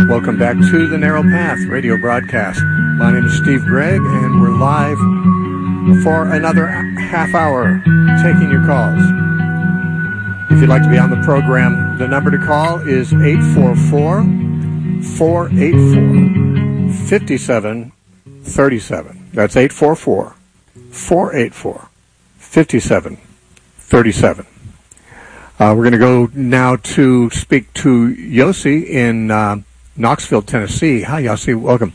Welcome back to the Narrow Path radio broadcast. My name is Steve Gregg, and we're live for another half hour taking your calls. If you'd like to be on the program, the number to call is 844-484-5737. That's 844-484-5737. We're going to go now to speak to Yossi in Knoxville, Tennessee. Hi, Yossi. Welcome.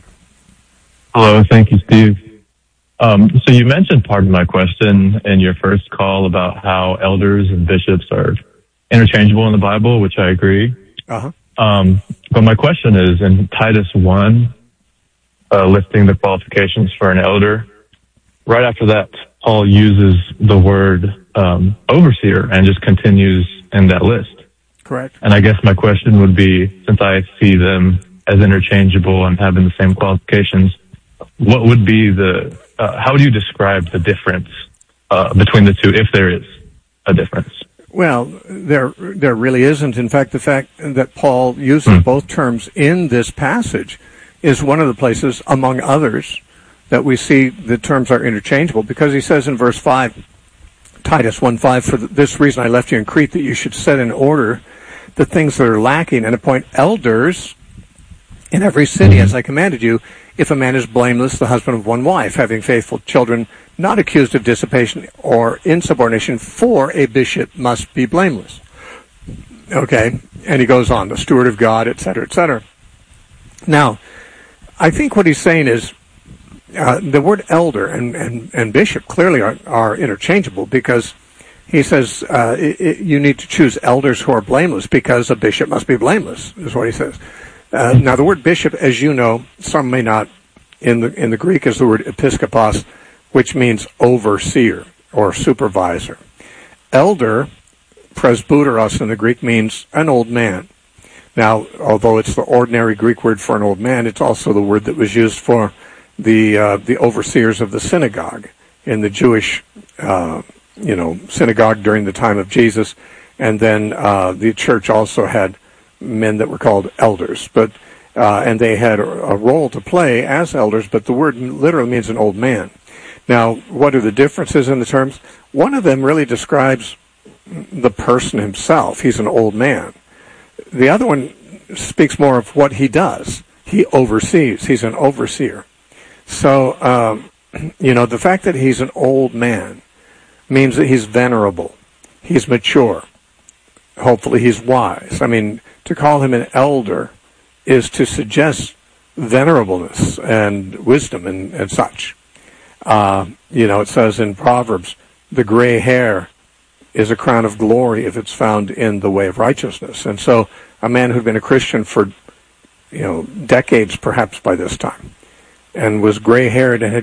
Hello. Thank you, Steve. So you mentioned part of my question in your first call about how elders and bishops are interchangeable in the Bible, which I agree. Uh-huh. But my question is, in Titus 1, listing the qualifications for an elder, right after that, Paul uses the word overseer and just continues in that list. Correct. And I guess my question would be, since I see them as interchangeable and having the same qualifications, what would be how would you describe the difference between the two, if there is a difference? Well, there really isn't. In fact, the fact that Paul uses both terms in this passage is one of the places, among others, that we see the terms are interchangeable, because he says in verse 5, Titus 1:5, for this reason I left you in Crete, that you should set in order the things that are lacking and appoint elders in every city, as I commanded you, if a man is blameless, the husband of one wife, having faithful children, not accused of dissipation or insubordination, for a bishop must be blameless. Okay, and he goes on, the steward of God, etc., etc. Now, I think what he's saying is, the word elder and bishop clearly are interchangeable, because he says you need to choose elders who are blameless, because a bishop must be blameless, is what he says. Now, the word bishop, as you know, some may not, in the Greek is the word episkopos, which means overseer or supervisor. Elder, presbyteros in the Greek, means an old man. Now, although it's the ordinary Greek word for an old man, it's also the word that was used for the overseers of the synagogue in the Jewish, synagogue during the time of Jesus, and then the church also had men that were called elders, but and they had a role to play as elders. But the word literally means an old man. Now, what are the differences in the terms? One of them really describes the person himself. He's an old man. The other one speaks more of what he does. He oversees. He's an overseer. So, the fact that he's an old man means that he's venerable. He's mature. Hopefully he's wise. I mean, to call him an elder is to suggest venerableness and wisdom and such. It says in Proverbs, the gray hair is a crown of glory if it's found in the way of righteousness. And so a man who'd been a Christian for, decades perhaps by this time, and was gray-haired and had